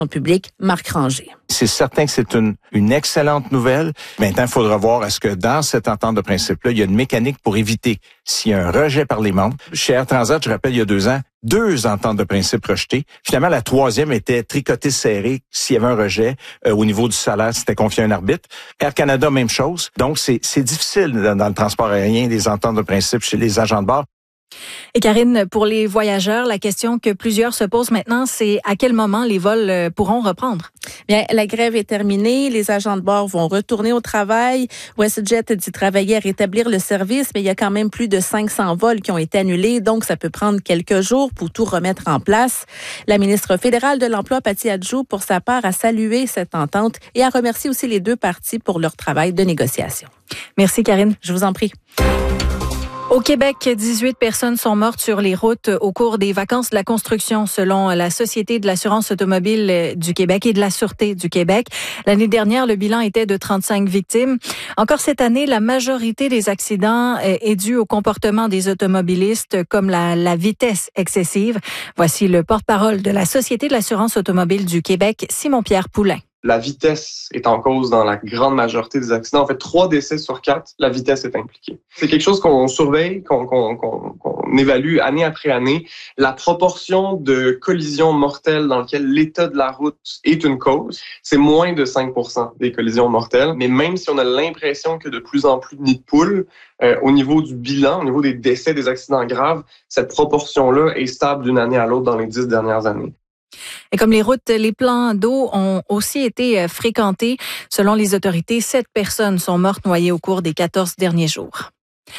publique, Marc Ranger. C'est certain que c'est une excellente nouvelle. Maintenant, il faudra voir est-ce que dans cette entente de principe-là, il y a une mécanique pour éviter s'il y a un rejet par les membres. Chez Air Transat, je rappelle, il y a 2 ans, 2 ententes de principe rejetées. Finalement, la 3e était tricotée serrée s'il y avait un rejet. Au niveau du salaire, c'était confié à un arbitre. Air Canada, même chose. Donc, c'est difficile dans le transport aérien, les ententes de principe chez les agents de bord. Et Karine, pour les voyageurs, la question que plusieurs se posent maintenant, c'est à quel moment les vols pourront reprendre? Bien, la grève est terminée. Les agents de bord vont retourner au travail. WestJet dit travailler à rétablir le service, mais il y a quand même plus de 500 vols qui ont été annulés. Donc, ça peut prendre quelques jours pour tout remettre en place. La ministre fédérale de l'Emploi, Patty Adjou, pour sa part, a salué cette entente et a remercié aussi les 2 parties pour leur travail de négociation. Merci, Karine. Je vous en prie. Au Québec, 18 personnes sont mortes sur les routes au cours des vacances de la construction, selon la Société de l'assurance automobile du Québec et de la Sûreté du Québec. L'année dernière, le bilan était de 35 victimes. Encore cette année, la majorité des accidents est due au comportement des automobilistes, comme la vitesse excessive. Voici le porte-parole de la Société de l'assurance automobile du Québec, Simon-Pierre Poulain. La vitesse est en cause dans la grande majorité des accidents. En fait, 3 décès sur 4, la vitesse est impliquée. C'est quelque chose qu'on surveille, qu'on évalue année après année. La proportion de collisions mortelles dans lesquelles l'état de la route est une cause, c'est moins de 5% des collisions mortelles. Mais même si on a l'impression que de plus en plus de nids de poules, au niveau du bilan, au niveau des décès, des accidents graves, cette proportion-là est stable d'une année à l'autre dans les 10 dernières années. Et comme les routes, les plans d'eau ont aussi été fréquentés. Selon les autorités, 7 personnes sont mortes noyées au cours des 14 derniers jours.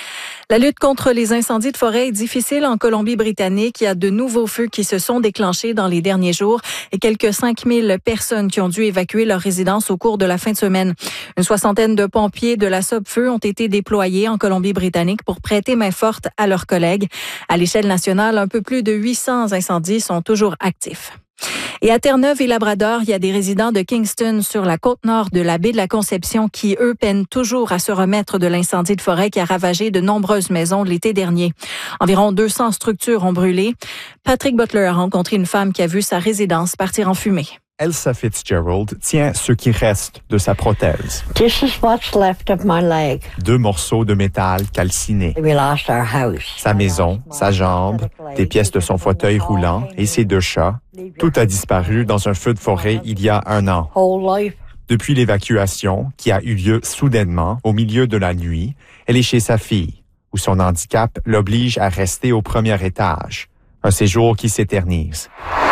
La lutte contre les incendies de forêt est difficile en Colombie-Britannique. Il y a de nouveaux feux qui se sont déclenchés dans les derniers jours et quelques 5000 personnes qui ont dû évacuer leur résidence au cours de la fin de semaine. Une 60aine de pompiers de la Sopfeu ont été déployés en Colombie-Britannique pour prêter main forte à leurs collègues. À l'échelle nationale, un peu plus de 800 incendies sont toujours actifs. Et à Terre-Neuve et Labrador, il y a des résidents de Kingston sur la côte nord de la baie de la Conception qui, eux, peinent toujours à se remettre de l'incendie de forêt qui a ravagé de nombreuses maisons l'été dernier. Environ 200 structures ont brûlé. Patrick Butler a rencontré une femme qui a vu sa résidence partir en fumée. Elsa Fitzgerald tient ce qui reste de sa prothèse. This is what's left of my leg. 2 morceaux de métal calcinés. We lost our house. Sa maison, sa jambe, des pièces de son fauteuil roulant et ses 2 chats. Tout a disparu dans un feu de forêt il y a 1 an. Depuis l'évacuation, qui a eu lieu soudainement au milieu de la nuit, elle est chez sa fille, où son handicap l'oblige à rester au premier étage. Un séjour qui s'éternise.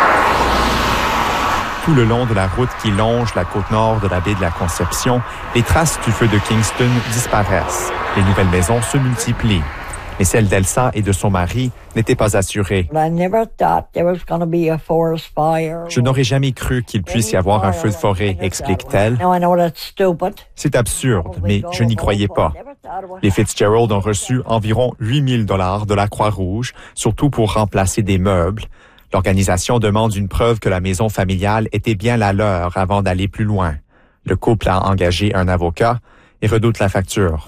Tout le long de la route qui longe la côte nord de la baie de la Conception, les traces du feu de Kingston disparaissent. Les nouvelles maisons se multiplient. Mais celle d'Elsa et de son mari n'était pas assurée. Je n'aurais jamais cru qu'il puisse y avoir un feu de forêt, explique-t-elle. C'est absurde, mais je n'y croyais pas. Les Fitzgerald ont reçu environ 8 000 $ de la Croix-Rouge, surtout pour remplacer des meubles. L'organisation demande une preuve que la maison familiale était bien la leur avant d'aller plus loin. Le couple a engagé un avocat et redoute la facture.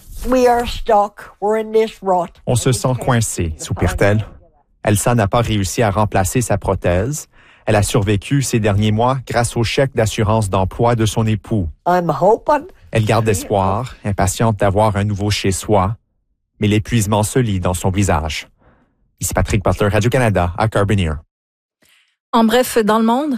On se sent coincé, soupire-t-elle. Elsa n'a pas réussi à remplacer sa prothèse. Elle a survécu ces derniers mois grâce au chèque d'assurance d'emploi de son époux. Elle garde espoir, impatiente d'avoir un nouveau chez-soi, mais l'épuisement se lit dans son visage. Ici Patrick Butler, Radio-Canada, à Carbonear. En bref, dans le monde,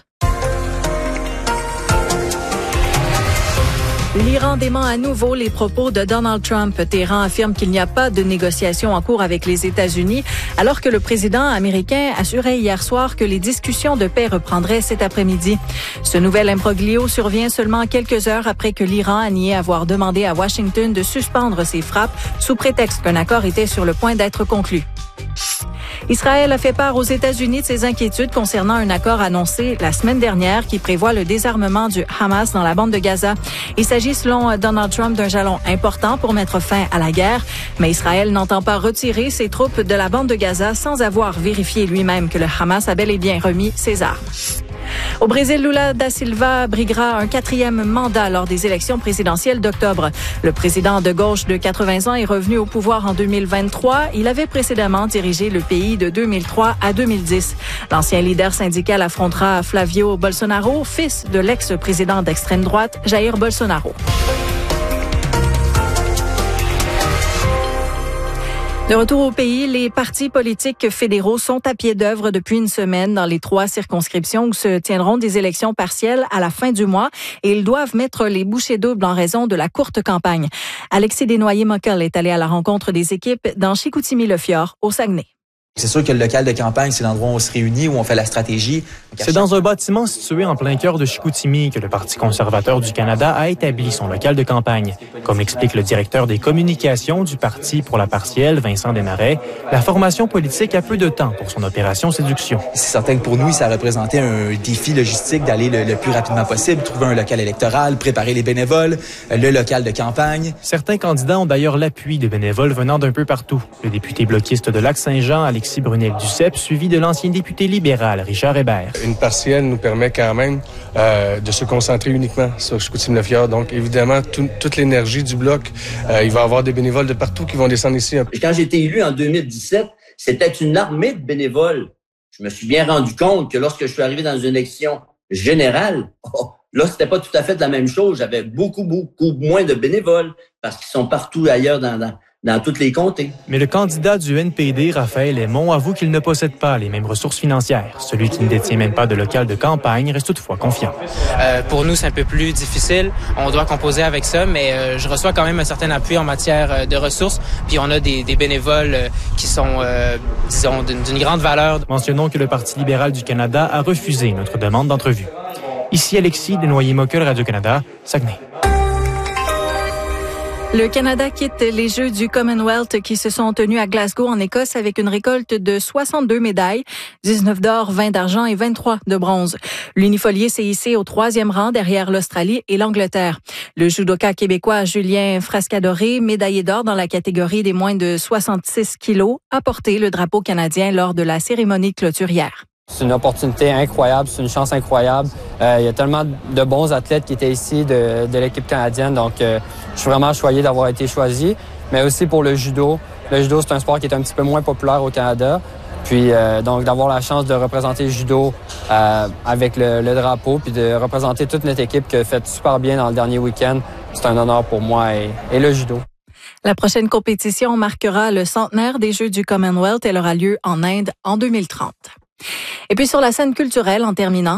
l'Iran dément à nouveau les propos de Donald Trump. Téhéran affirme qu'il n'y a pas de négociations en cours avec les États-Unis, alors que le président américain assurait hier soir que les discussions de paix reprendraient cet après-midi. Ce nouvel imbroglio survient seulement quelques heures après que l'Iran a nié avoir demandé à Washington de suspendre ses frappes sous prétexte qu'un accord était sur le point d'être conclu. Israël a fait part aux États-Unis de ses inquiétudes concernant un accord annoncé la semaine dernière qui prévoit le désarmement du Hamas dans la bande de Gaza. Il s'agit, selon Donald Trump, d'un jalon important pour mettre fin à la guerre, mais Israël n'entend pas retirer ses troupes de la bande de Gaza sans avoir vérifié lui-même que le Hamas a bel et bien remis ses armes. Au Brésil, Lula da Silva briguera un 4e mandat lors des élections présidentielles d'octobre. Le président de gauche de 80 ans est revenu au pouvoir en 2023. Il avait précédemment dirigé le pays de 2003 à 2010. L'ancien leader syndical affrontera Flavio Bolsonaro, fils de l'ex-président d'extrême droite, Jair Bolsonaro. De retour au pays, les partis politiques fédéraux sont à pied d'œuvre depuis une semaine dans les 3 circonscriptions où se tiendront des élections partielles à la fin du mois et ils doivent mettre les bouchées doubles en raison de la courte campagne. Alexis Desnoyers-Mockel est allé à la rencontre des équipes dans Chicoutimi-Le-Fjord, au Saguenay. C'est sûr que le local de campagne, c'est l'endroit où on se réunit, où on fait la stratégie. C'est dans un bâtiment situé en plein cœur de Chicoutimi que le Parti conservateur du Canada a établi son local de campagne. Comme l'explique le directeur des communications du Parti pour la partielle, Vincent Desmarais, la formation politique a peu de temps pour son opération séduction. C'est certain que pour nous, ça représentait un défi logistique d'aller le plus rapidement possible, trouver un local électoral, préparer les bénévoles, le local de campagne. Certains candidats ont d'ailleurs l'appui de bénévoles venant d'un peu partout. Le député bloquiste de Lac-Saint-Jean, Alexis Brunel-Duceppe, suivi de l'ancien député libéral, Richard Hébert. Une partielle nous permet quand même de se concentrer uniquement sur Chicoutimi-Le-Fjord. Donc, évidemment, toute l'énergie du bloc, il va y avoir des bénévoles de partout qui vont descendre ici. Quand j'ai été élu en 2017, c'était une armée de bénévoles. Je me suis bien rendu compte que lorsque je suis arrivé dans une élection générale, là, c'était pas tout à fait la même chose. J'avais beaucoup moins de bénévoles parce qu'ils sont partout ailleurs dans toutes les comtés. Mais le candidat du NPD, Raphaël Aymon, avoue qu'il ne possède pas les mêmes ressources financières. Celui qui ne détient même pas de local de campagne reste toutefois confiant. Pour nous, c'est un peu plus difficile. On doit composer avec ça, mais je reçois quand même un certain appui en matière de ressources. Puis on a des bénévoles qui sont, disons, d'une grande valeur. Mentionnons que le Parti libéral du Canada a refusé notre demande d'entrevue. Ici Alexis Desnoyers-Mockel, Radio-Canada, Saguenay. Le Canada quitte les Jeux du Commonwealth qui se sont tenus à Glasgow en Écosse avec une récolte de 62 médailles, 19 d'or, 20 d'argent et 23 de bronze. L'unifolié s'est hissé au 3e rang derrière l'Australie et l'Angleterre. Le judoka québécois Julien Frascadoré, médaillé d'or dans la catégorie des moins de 66 kilos, a porté le drapeau canadien lors de la cérémonie de clôture hier. C'est une opportunité incroyable, c'est une chance incroyable. Il y a tellement de bons athlètes qui étaient ici de l'équipe canadienne, donc je suis vraiment choyé d'avoir été choisi. Mais aussi pour le judo. Le judo, c'est un sport qui est un petit peu moins populaire au Canada. Puis donc d'avoir la chance de représenter le judo avec le drapeau, puis de représenter toute notre équipe qui a fait super bien dans le dernier week-end, c'est un honneur pour moi et le judo. La prochaine compétition marquera le centenaire des Jeux du Commonwealth. Elle aura lieu en Inde en 2030. Et puis sur la scène culturelle, en terminant,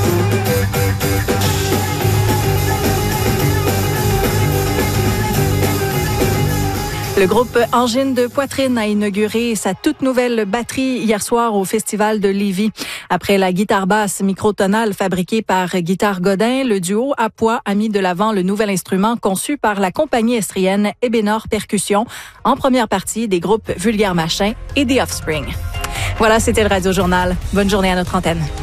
le groupe Angine de Poitrine a inauguré sa toute nouvelle batterie hier soir au Festival de Lévis. Après la guitare basse microtonale fabriquée par Guitare Godin, le duo à poids a mis de l'avant le nouvel instrument conçu par la compagnie estrienne Ebenor Percussion, en première partie des groupes Vulgaire Machin et The Offspring. Voilà, c'était le Radio Journal. Bonne journée à notre antenne.